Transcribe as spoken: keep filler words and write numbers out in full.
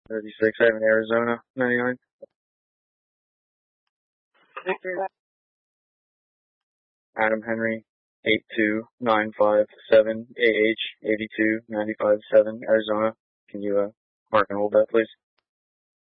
thirty-six, I have an Arizona, ninety-nine. Victor. Adam Henry, eight two nine five seven A H, eighty-two ninety-five seven, Arizona. Can you uh, mark and hold that, please?